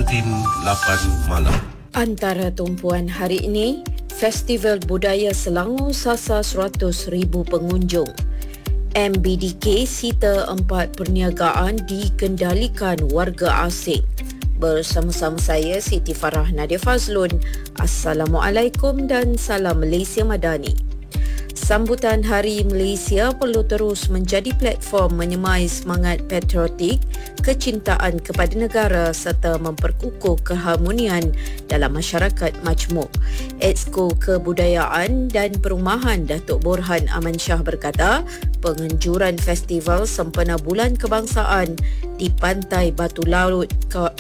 Buletin 8 Malam. Antara tumpuan hari ini, Festival Budaya Selangor sasar 100,000 pengunjung. MBDK sita 4 perniagaan dikendalikan warga asing. Bersama-sama saya Siti Farah Nadia Fazlun. Assalamualaikum dan salam Malaysia Madani. Sambutan Hari Malaysia perlu terus menjadi platform menyemai semangat patriotik, kecintaan kepada negara serta memperkukuh keharmonian dalam masyarakat majmuk. Exco Kebudayaan dan Perumahan Datuk Borhan Aman Shah berkata, penganjuran festival sempena Bulan Kebangsaan di Pantai Batu Laut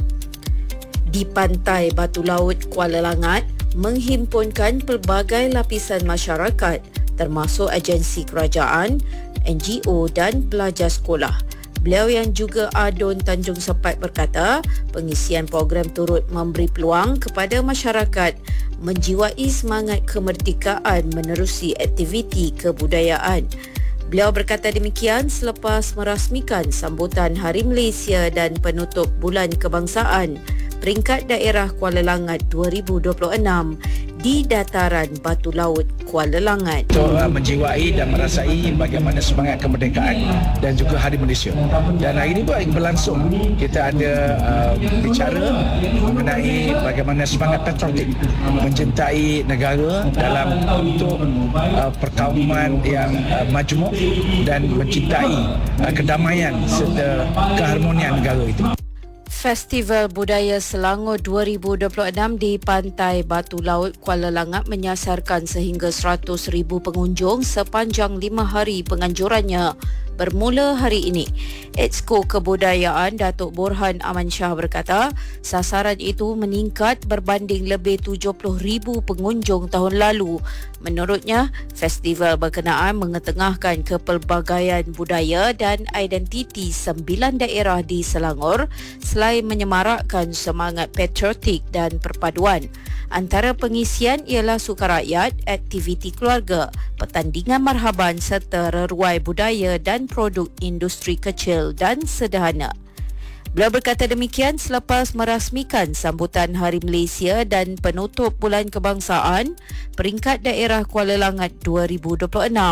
Kuala Langat menghimpunkan pelbagai lapisan masyarakat termasuk agensi kerajaan, NGO dan pelajar sekolah. Beliau yang juga Adun Tanjung Sepat berkata, pengisian program turut memberi peluang kepada masyarakat menjiwai semangat kemerdekaan menerusi aktiviti kebudayaan. Beliau berkata demikian selepas merasmikan sambutan Hari Malaysia dan penutup Bulan Kebangsaan peringkat daerah Kuala Langat 2026 di dataran Batu Laut Kuala Langat. Untuk menjiwai dan merasai bagaimana semangat kemerdekaan dan juga Hari Malaysia. Dan hari ini pun berlangsung. Kita ada bicara mengenai bagaimana semangat patriotik mencintai negara dalam bentuk perkauman yang majmuk dan mencintai kedamaian serta keharmonian negara itu. Festival Budaya Selangor 2026 di Pantai Batu Laut Kuala Langat menyasarkan sehingga 100,000 pengunjung sepanjang 5 hari penganjurannya bermula hari ini. Exco Kebudayaan Datuk Borhan Aman Shah berkata, sasaran itu meningkat berbanding lebih 70,000 pengunjung tahun lalu. Menurutnya, festival berkenaan mengetengahkan kepelbagaian budaya dan identiti 9 daerah di Selangor selain menyemarakkan semangat patriotik dan perpaduan. Antara pengisian ialah sukarakyat, aktiviti keluarga, pertandingan marhaban serta reruai budaya dan produk industri kecil dan sederhana. Beliau berkata demikian selepas merasmikan sambutan Hari Malaysia dan penutup Bulan Kebangsaan peringkat daerah Kuala Langat 2026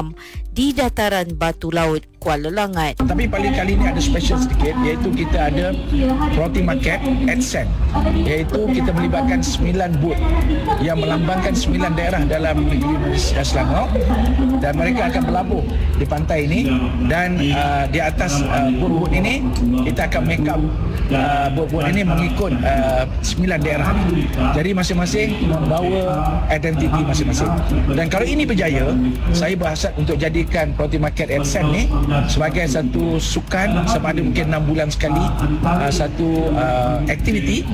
di dataran Batu Laut Kuala Langat. Tapi paling kali ini ada special sedikit, iaitu kita ada floating market at Sand, iaitu kita melibatkan 9 booth yang melambangkan 9 daerah dalam negeri Malaysia Selangor, dan mereka akan berlabuh di pantai ini, dan di atas booth-booth ini kita akan make up booth-booth ini mengikut 9 daerah ini. Jadi masing-masing membawa identiti masing-masing. Dan kalau ini berjaya, saya berhasrat untuk jadikan floating market at Sand ni sebagai satu sukan sama ada mungkin 6 bulan sekali, satu aktiviti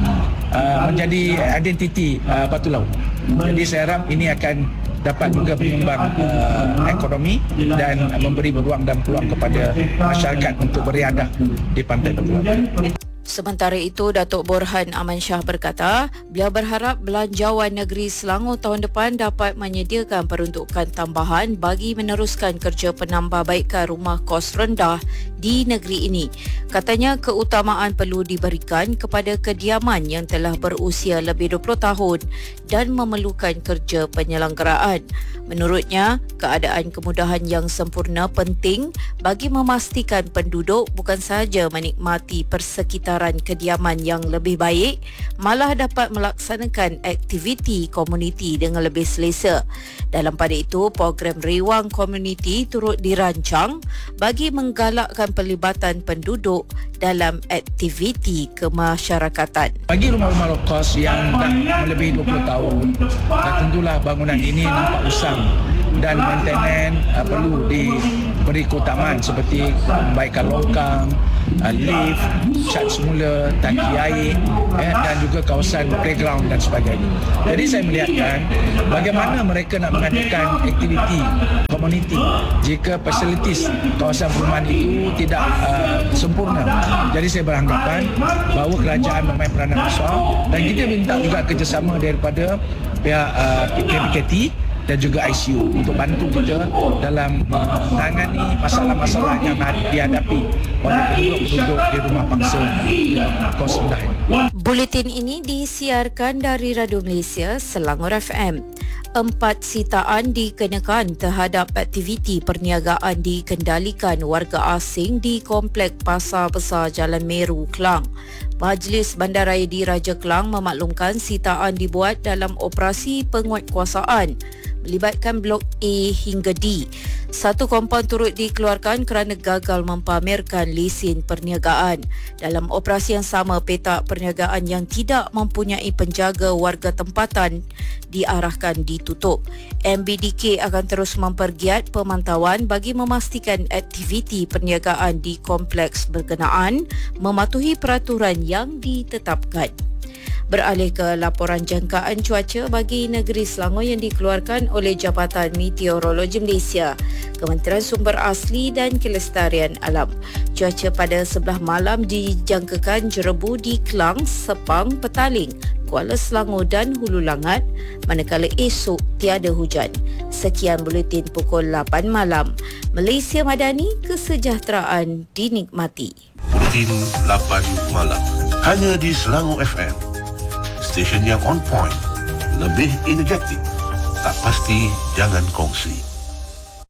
menjadi identiti Batu Laut. Jadi saya harap ini akan dapat juga menyumbang ekonomi dan memberi peluang dan peluang kepada masyarakat untuk beriadah di pantai Batu Laut. Sementara itu, Datuk Borhan Aman Shah berkata, beliau berharap Belanjawan Negeri Selangor tahun depan dapat menyediakan peruntukan tambahan bagi meneruskan kerja penambahbaikan rumah kos rendah di negeri ini. Katanya keutamaan perlu diberikan kepada kediaman yang telah berusia lebih 20 tahun dan memerlukan kerja penyelenggaraan. Menurutnya, keadaan kemudahan yang sempurna penting bagi memastikan penduduk bukan sahaja menikmati persekitaran kediaman yang lebih baik, malah dapat melaksanakan aktiviti komuniti dengan lebih selesa. Dalam pada itu, program Rewang Komuniti turut dirancang bagi menggalakkan pelibatan penduduk dalam aktiviti kemasyarakatan. Bagi rumah-rumah low cost yang dah melebihi 20 tahun, tentulah bangunan ini nampak usang dan maintenance perlu diberi keutamaan seperti membaikkan longkang, lift, cat semula, tangki air dan juga kawasan playground dan sebagainya. Jadi saya melihatkan bagaimana mereka nak mengadakan aktiviti komuniti jika fasilitis kawasan perumahan itu tidak sempurna. Jadi saya beranggapan bahawa kerajaan memain peranan besar, dan kita minta juga kerjasama daripada pihak PKT dan juga ICU untuk bantu kita dalam menangani masalah-masalah yang dihadapi oleh penduduk-penduduk di rumah bangsa kos rendah. Buletin ini disiarkan dari Radio Malaysia, Selangor FM. 4 sitaan dikenakan terhadap aktiviti perniagaan dikendalikan warga asing di Komplek Pasar Besar Jalan Meru, Klang. Majlis Bandaraya Diraja Klang memaklumkan sitaan dibuat dalam operasi penguatkuasaan melibatkan Blok A hingga D. 1 kompaun turut dikeluarkan kerana gagal mempamerkan lesen perniagaan. Dalam operasi yang sama, petak perniagaan yang tidak mempunyai penjaga warga tempatan diarahkan ditutup. MBDK akan terus mempergiat pemantauan bagi memastikan aktiviti perniagaan di kompleks berkenaan mematuhi peraturan yang ditetapkan. Beralih ke laporan jangkaan cuaca bagi negeri Selangor yang dikeluarkan oleh Jabatan Meteorologi Malaysia, Kementerian Sumber Asli dan Kelestarian Alam. Cuaca pada sebelah malam dijangkakan jerebu di Klang, Sepang, Petaling, Kuala Selangor dan Hulu Langat, manakala esok tiada hujan. Sekian buletin pukul 8 malam. Malaysia Madani, kesejahteraan dinikmati. Buletin 8 malam. Hanya di Selangor FM. Stesen yang on point, lebih energetik, tak pasti jangan kongsi.